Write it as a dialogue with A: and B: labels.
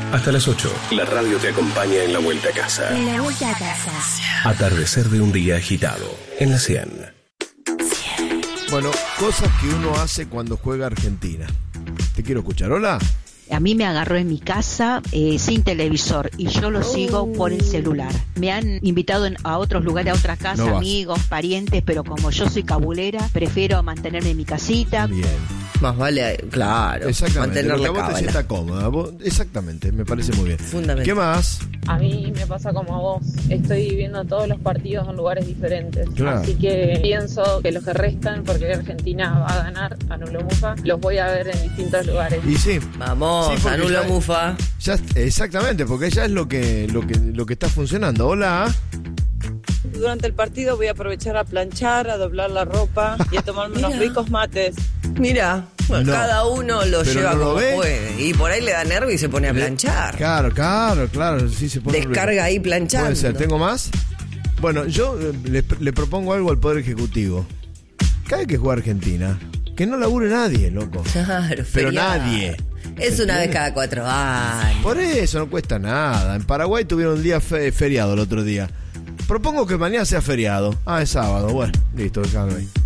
A: Hasta las 8, la radio te acompaña en la vuelta a casa.
B: En la vuelta a casa.
A: Atardecer de un día agitado, en la 100.
C: Bueno, cosas que uno hace cuando juega Argentina. Te quiero escuchar. Hola.
D: A mí me agarró en mi casa sin televisor y yo lo sigo por el celular. Me han invitado a otros lugares, a otras casas,
C: No vas.
D: amigos, parientes, pero como yo soy cabulera, prefiero mantenerme en mi casita.
C: Bien.
E: Más vale, claro,
C: Exactamente.
E: mantener
C: Lo que
E: la
C: a vos te
E: cábala.
C: sienta cómoda. Exactamente, me parece muy bien.
E: Fundamental.
C: ¿Qué más?
F: A mí me pasa como a vos, estoy viendo todos los partidos en lugares diferentes,
C: Claro.
F: así que pienso que los que restan, porque Argentina va a ganar a Nulumufa, los voy a ver en distintos lugares.
C: Y sí.
E: Vamos,
C: Sí, porque
E: anulo
C: ya-
E: mufa.
C: Ya, exactamente, porque ya es lo que está funcionando. Hola.
G: Durante el partido voy a aprovechar a planchar, a doblar la ropa y a tomarme unos
E: Mira.
G: ricos mates.
E: Mira, bueno,
C: No.
E: cada uno lo
C: Pero
E: lleva
C: no lo
E: como
C: ve.
E: puede. Y por ahí le da nervio y se pone a planchar.
C: Claro, sí se pone.
E: Descarga ahí planchando.
C: Puede ser, ¿tengo más? Bueno, yo le propongo algo al Poder Ejecutivo. Cada vez que juega Argentina, que no labure nadie, loco.
E: Claro,
C: Pero
E: feriado.
C: nadie.
E: Es una vez cada 4 años.
C: Por eso no cuesta nada. En Paraguay tuvieron un día feriado el otro día. Propongo que mañana sea feriado. Ah, es sábado. Bueno, listo, déjalo ahí.